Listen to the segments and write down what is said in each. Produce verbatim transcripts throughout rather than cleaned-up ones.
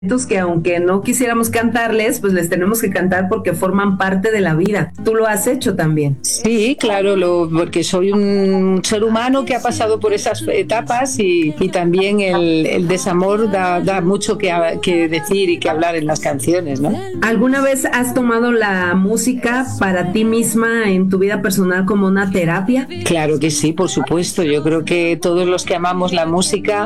que aunque no quisiéramos cantarles, pues les tenemos que cantar porque forman parte de la vida. Tú lo has hecho también. Sí, claro, lo, porque soy un ser humano que ha pasado por esas etapas y, y también el, el desamor da, da mucho que, que decir y que hablar en las canciones, ¿no? ¿Alguna vez has tomado la música para ti misma en tu vida personal como una terapia? Claro que sí, por supuesto. Yo creo que todos los que amamos la música,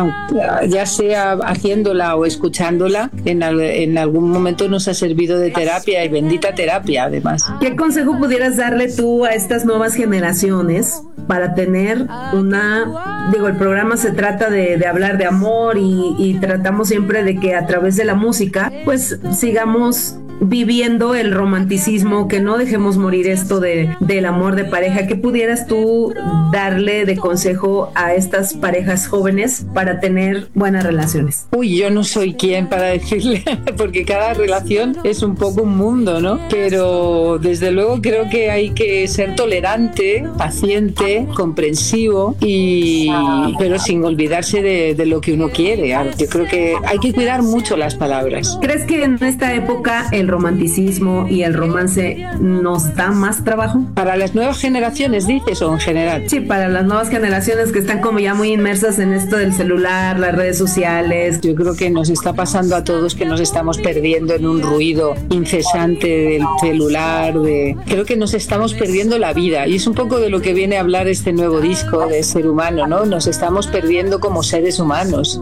ya sea haciéndola o escuchándola, en, en algún momento nos ha servido de terapia, y bendita terapia además. ¿Qué consejo pudieras darle tú a estas nuevas generaciones para tener una... Digo, el programa se trata de, de hablar de amor y, y tratamos siempre de que a través de la música pues sigamos viviendo el romanticismo, que no dejemos morir esto de, del amor de pareja. ¿Qué pudieras tú darle de consejo a estas parejas jóvenes para tener buenas relaciones? Uy, yo no soy quien para decirle, porque cada relación es un poco un mundo, ¿no? Pero desde luego creo que hay que ser tolerante, paciente, comprensivo, y pero sin olvidarse de, de lo que uno quiere. Yo creo que hay que cuidar mucho las palabras. ¿Crees que en esta época el romanticismo y el romance nos da más trabajo? ¿Para las nuevas generaciones dices o en general? Sí, para las nuevas generaciones que están como ya muy inmersas en esto del celular, las redes sociales. Yo creo que nos está pasando a todos que nos estamos perdiendo en un ruido incesante del celular, de... creo que nos estamos perdiendo la vida, y es un poco de lo que viene a hablar este nuevo disco de Ser Humano, ¿no? Nos estamos perdiendo como seres humanos,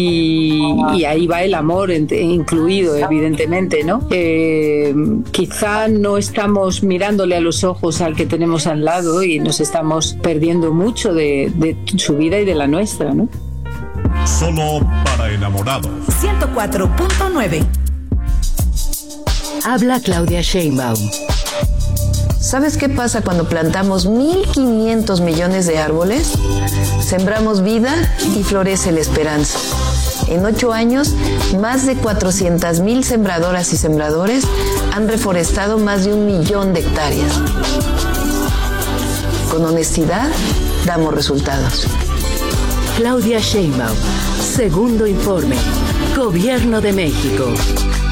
y, y ahí va el amor incluido, evidentemente, ¿no? Eh, quizá no estamos mirándole a los ojos al que tenemos al lado y nos estamos perdiendo mucho de, de su vida y de la nuestra, ¿no? Solo para enamorados. ciento cuatro punto nueve. Habla Claudia Sheinbaum. ¿Sabes qué pasa cuando plantamos mil quinientos millones de árboles? Sembramos vida y florece la esperanza. En ocho años, más de cuatrocientas mil sembradoras y sembradores han reforestado más de un millón de hectáreas. Con honestidad, damos resultados. Claudia Sheinbaum, segundo informe. Gobierno de México.